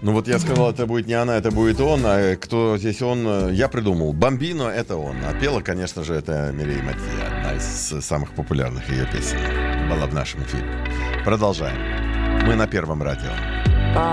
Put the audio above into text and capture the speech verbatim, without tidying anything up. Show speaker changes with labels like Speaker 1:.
Speaker 1: Ну вот я сказал, это будет не она, это будет он. А кто здесь он? Я придумал. Бамбино — это он. А пела, конечно же, это Мирей Матье. Одна из самых популярных ее песен была в нашем эфире. Продолжаем. Мы на Первом радио.